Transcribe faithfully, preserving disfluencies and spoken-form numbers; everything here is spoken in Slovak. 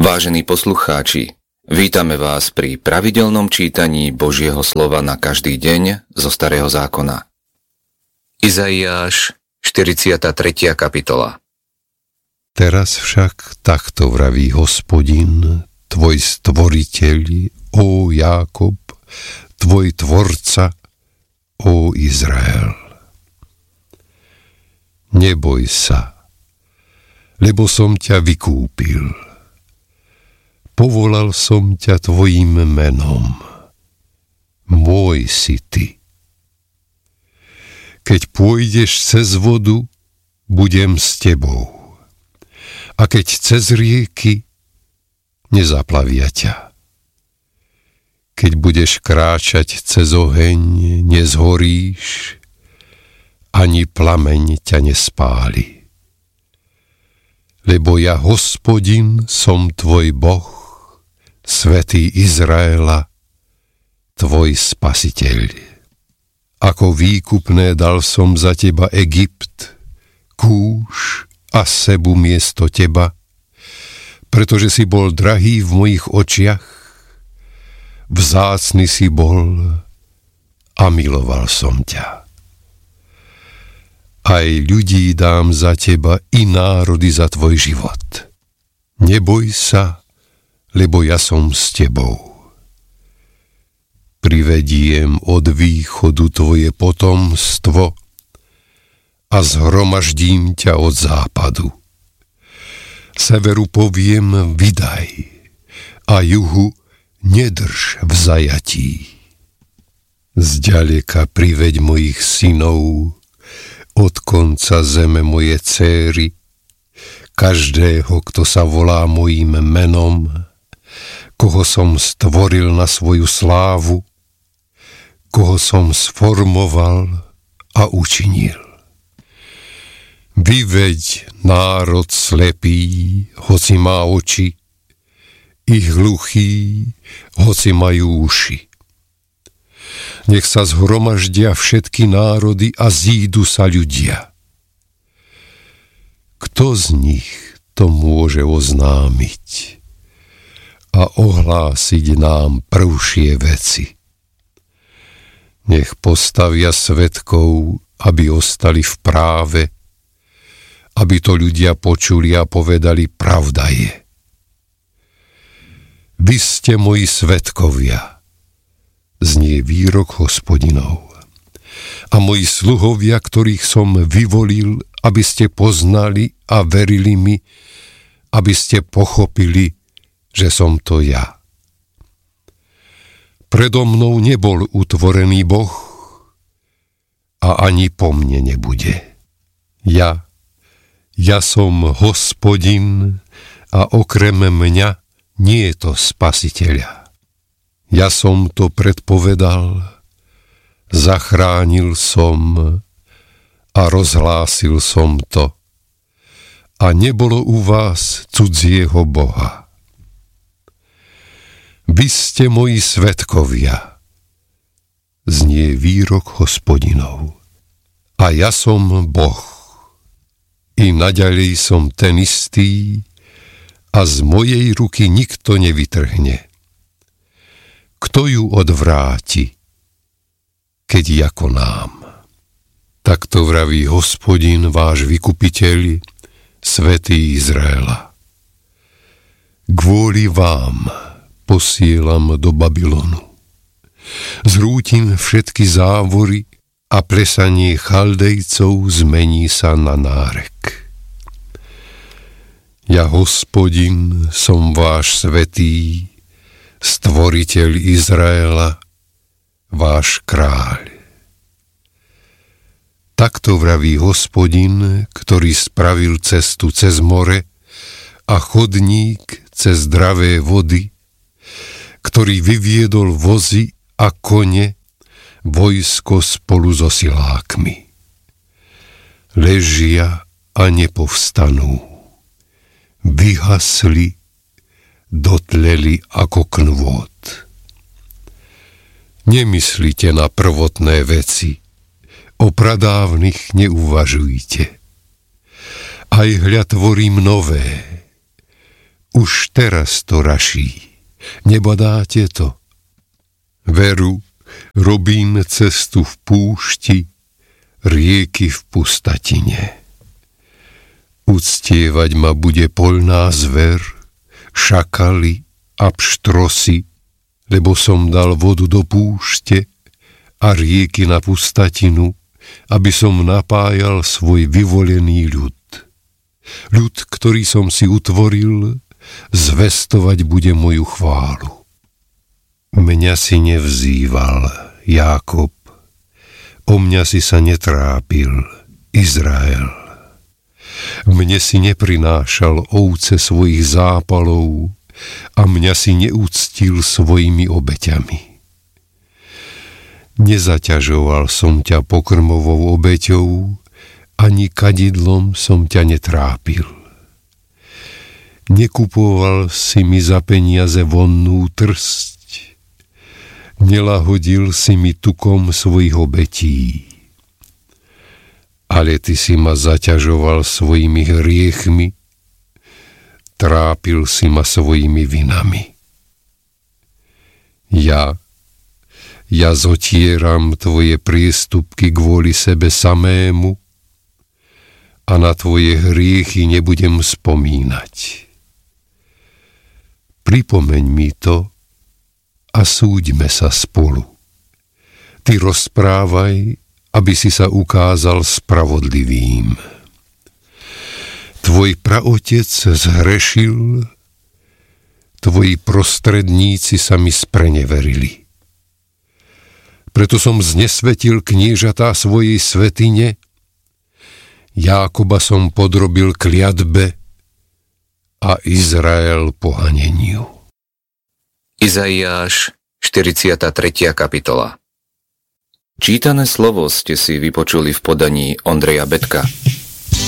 Vážení poslucháči, vítame vás pri pravidelnom čítaní Božieho slova na každý deň zo Starého zákona. Izaiáš, štyridsiata tretia kapitola. Teraz však takto vraví Hospodin, tvoj stvoriteľ, ó Jákob, tvoj tvorca, ó Izrael. Neboj sa, lebo som ťa vykúpil. Povolal som ťa tvojím menom. Môj si ty. Keď pôjdeš cez vodu, budem s tebou. A keď cez rieky, nezaplavia ťa. Keď budeš kráčať cez oheň, nezhoríš, ani plameň ťa nespáli. Lebo ja, Hospodin, som tvoj Boh, Svätý Izraela, tvoj Spasiteľ. Ako výkupné dal som za teba Egypt, Kúš a Sebu miesto teba, pretože si bol drahý v mojich očiach, vzácny si bol a miloval som ťa. Aj ľudí dám za teba i národy za tvoj život. Neboj sa, lebo ja som s tebou. Privediem od východu tvoje potomstvo a zhromaždím ťa od západu. Severu poviem, vydaj, a juhu nedrž v zajatí. Zďaleka priveď mojich synov, od konca zeme moje céry, každého, kto sa volá mojím menom, koho som stvoril na svoju slávu, koho som sformoval a učinil. Vyveď národ slepý, hoci má oči, i hluchý, hoci majú uši. Nech sa zhromaždia všetky národy a zídu sa ľudia. Kto z nich to môže oznámiť a ohlásiť nám prvšie veci? Nech postavia svedkov, aby ostali v práve, aby to ľudia počuli a povedali, pravda je. Vy ste moji svedkovia, znie výrok Hospodinov. A moji sluhovia, ktorých som vyvolil, aby ste poznali a verili mi, aby ste pochopili, že som to ja. Predo mnou nebol utvorený Boh a ani po mne nebude. Ja, ja som Hospodin a okrem mňa nie je to Spasiteľa. Ja som to predpovedal, zachránil som a rozhlásil som to. A nebolo u vás cudzieho Boha. Vy ste moji svedkovia, znie výrok Hospodinov. A ja som Boh. I naďalej som ten istý a z mojej ruky nikto nevytrhne. Kto ju odvráti, keď ja konám? Takto vraví Hospodin, váš vykupiteľ, Svätý Izraela. Kvôli vám posielam do Babylonu. Zrútim všetky závory a plesanie Chaldejcov zmení sa na nárek. Ja, Hospodin, som váš svätý, Stvoriteľ Izraela, váš kráľ. Takto vraví Hospodin, ktorý spravil cestu cez more a chodník cez zdravé vody, ktorý vyviedol vozy a kone, vojsko spolu so silákmi. Ležia a nepovstanú. Vyhasli, dotleli ako knôt. Nemyslite na prvotné veci, o pradávnych neuvažujte. Aj hľa tvorím nové. Už teraz to raší, nebadáte to? Veru, robím cestu v púšti, rieky v pustatine. Uctievať ma bude poľná zver, šakali a pštrosy, lebo som dal vodu do púšte a rieky na pustatinu, aby som napájal svoj vyvolený ľud. Ľud, ktorý som si utvoril, zvestovať bude moju chválu. Mňa si nevzýval, Jákob, o mňa si sa netrápil, Izrael. Mne si neprinášal ovce svojich zápalov a mňa si neúctil svojimi obeťami. Nezaťažoval som ťa pokrmovou obeťou, ani kadidlom som ťa netrápil. Nekupoval si mi za peniaze vonnú trsť, nelahodil si mi tukom svojich obetí. Ale ty si ma zaťažoval svojimi hriechmi, trápil si ma svojimi vinami. Ja, ja zotieram tvoje priestupky kvôli sebe samému a na tvoje hriechy nebudem spomínať. Pripomeň mi to a súďme sa spolu. Ty rozprávaj, aby si sa ukázal spravodlivým. Tvoj praotec zhrešil, tvoji prostredníci sa mi spreneverili. Preto som znesvetil kniežatá svojej svätyne, Jákoba som podrobil kliatbe a Izrael pohaneniu. Izaiáš, štyridsiata tretia kapitola. Čítané slovo ste si vypočuli v podaní Ondreja Betka.